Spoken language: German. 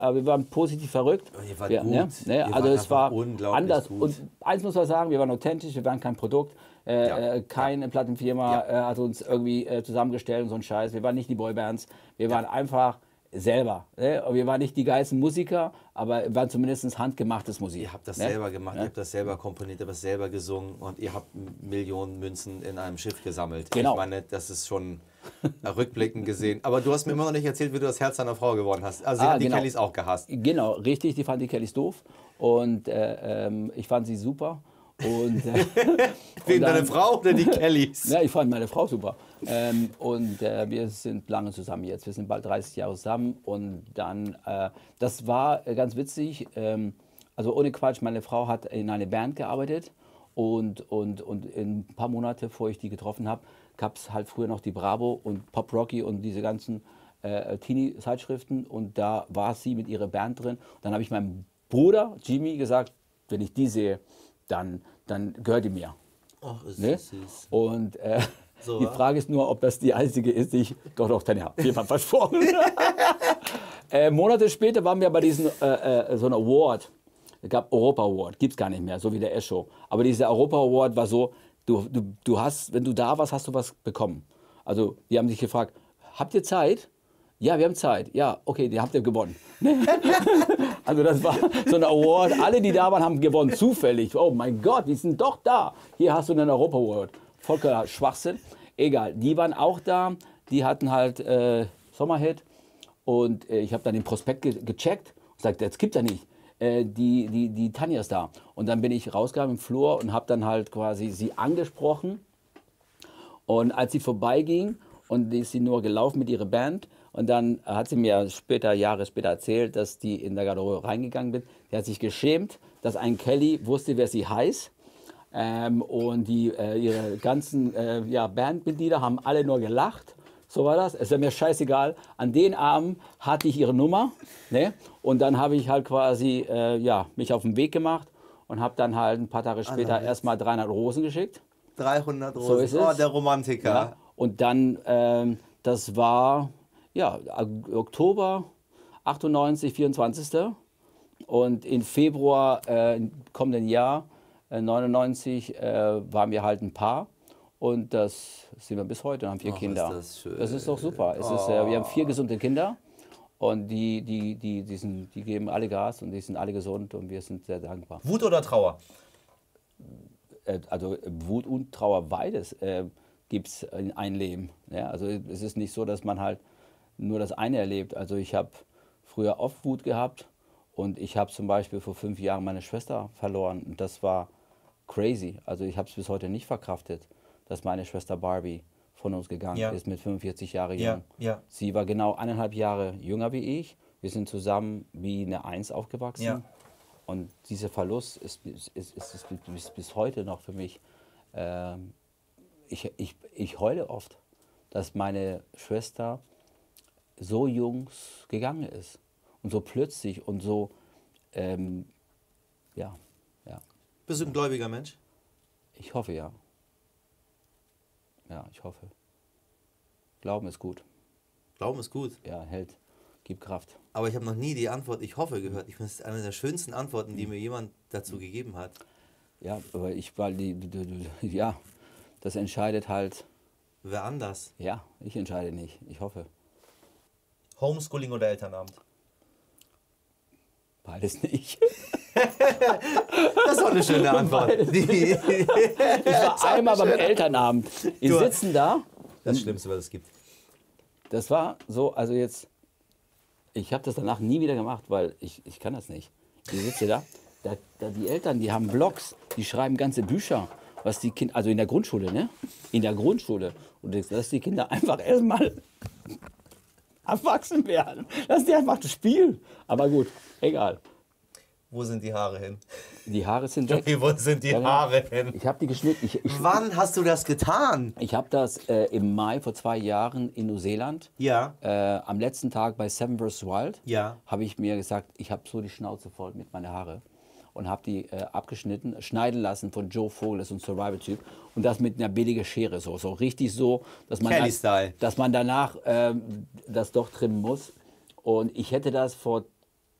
aber wir waren positiv verrückt. Ihr wart Ja, gut. ne? Ihr Also wart es war einfach unglaublich anders. gut. Und eins muss man sagen, wir waren authentisch, wir waren kein Produkt. Keine Plattenfirma hat uns irgendwie zusammengestellt und so ein Scheiß. Wir waren nicht die Boybands, wir waren einfach selber. Ne? Wir waren nicht die geilsten Musiker, aber wir waren zumindest handgemachtes Musik. Ihr habt das ne? selber gemacht, ihr habt das selber komponiert, ihr habt das selber gesungen und ihr habt Millionen Münzen in einem Schiff gesammelt. Genau. Ich meine, das ist schon rückblickend gesehen. Aber du hast mir immer noch nicht erzählt, wie du das Herz deiner Frau geworden hast. Also sie hat die Kellys auch gehasst. Genau, richtig, die fand die Kellys doof und ich fand sie super. Und, Wegen deiner Frau oder die Kellys? Ja, ich fand meine Frau super. Wir sind lange zusammen jetzt. Wir sind bald 30 Jahre zusammen. Und dann, das war ganz witzig. Also ohne Quatsch, meine Frau hat in einer Band gearbeitet. Und in ein paar Monate, bevor ich die getroffen habe, gab es halt früher noch die Bravo und Pop Rocky und diese ganzen Teenie-Zeitschriften. Und da war sie mit ihrer Band drin. Und dann habe ich meinem Bruder Jimmy gesagt, wenn ich die sehe, dann gehört die mir. Ach, ist Ne? süß. Und So, die Frage ist nur, ob das die einzige ist, die ich doch, Tanja, auf jeden Fall versprochen. Monate später waren wir bei diesem so einem Award. Es gab Europa Award, gibt es gar nicht mehr, so wie der Echo. Aber dieser Europa Award war so, du hast, wenn du da warst, hast du was bekommen. Also die haben sich gefragt, habt ihr Zeit? Ja, wir haben Zeit. Ja, okay, die habt ihr gewonnen. Also das war so ein Award. Alle, die da waren, haben gewonnen, zufällig. Oh mein Gott, die sind doch da. Hier hast du einen Europa Award. Vollkommener Schwachsinn. Egal, die waren auch da. Die hatten halt Sommerhit. Und ich habe dann den Prospekt gecheckt und sagte, das gibt's ja nicht. Die Tanja ist da. Und dann bin ich rausgegangen im Flur und habe dann halt quasi sie angesprochen. Und als sie vorbeiging und ist sie nur gelaufen mit ihrer Band, und dann hat sie mir Jahre später erzählt, dass die in der Garderobe reingegangen bin. Die hat sich geschämt, dass ein Kelly wusste, wer sie heißt. Und ihre ganzen Bandmitglieder haben alle nur gelacht. So war das. Es wäre mir scheißegal. An den Abend hatte ich ihre Nummer. Ne? Und dann habe ich halt quasi mich auf den Weg gemacht und habe dann halt ein paar Tage später erstmal 300 Rosen geschickt. 300 Rosen, So ist es. Oh, der Romantiker. Ja. Und dann, das war Oktober 98, 24. Und im Februar kommenden Jahr, 99, waren wir halt ein Paar. Und das sind wir bis heute und haben 4 Kinder. Ist das schön. Das ist doch super. Es ist, wir haben 4 gesunde Kinder. Und die geben alle Gas und die sind alle gesund und wir sind sehr dankbar. Wut oder Trauer? Also Wut und Trauer, beides gibt es in einem Leben. Ja? Also es ist nicht so, dass man halt nur das eine erlebt. Also ich habe früher oft Wut gehabt und ich habe zum Beispiel vor 5 Jahren meine Schwester verloren und das war crazy. Also ich habe es bis heute nicht verkraftet, dass meine Schwester Barbie von uns gegangen ist mit 45 Jahren jung. Ja. Sie war genau 1,5 Jahre jünger wie ich. Wir sind zusammen wie eine Eins aufgewachsen. Ja. Und dieser Verlust ist bis heute noch für mich. Ich heule oft, dass meine Schwester so jung gegangen ist. Und so plötzlich und so, ja. Bist du ein gläubiger Mensch? Ich hoffe, ja. Ja, ich hoffe. Glauben ist gut. Glauben ist gut. Ja, hält, gibt Kraft. Aber ich habe noch nie die Antwort "Ich hoffe" gehört. Ich finde es eine der schönsten Antworten, die mir jemand dazu gegeben hat. Ja, aber ja, das entscheidet halt. Wer anders? Ja, ich entscheide nicht. Ich hoffe. Homeschooling oder Elternabend? Beides nicht. Das ist doch eine schöne Antwort. Ich war einmal beim Elternabend. Wir sitzen da. Das Schlimmste, was es gibt. Das war so, also jetzt, ich habe das danach nie wieder gemacht, weil ich kann das nicht. Ich sitze da, die Eltern, die haben Blogs, die schreiben ganze Bücher, was die Kinder, also in der Grundschule, ne? In der Grundschule. Und dass die Kinder einfach erstmal erwachsen werden. Lass die einfach das Spiel. Aber gut, egal. Wo sind die Haare hin? Die Haare sind weg. Wo sind die Haare hin? Ich habe die geschnitten. Wann hast du das getan? Ich habe das im Mai vor 2 Jahren in Neuseeland. Ja. Am letzten Tag bei Seven vs. Wild habe ich mir gesagt, ich habe so die Schnauze voll mit meinen Haare. Und habe die abgeschnitten, schneiden lassen von Joe Vogel, das ist ein Survival-Typ. Und das mit einer billigen Schere, so richtig so, dass man, dass man danach das doch trimmen muss. Und ich hätte das vor